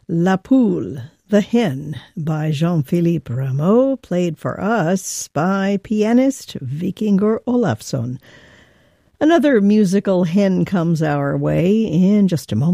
La Poule, The Hen, by Jean-Philippe Rameau, played for us by pianist Vikingur Olafsson. Another musical hen comes our way in just a moment.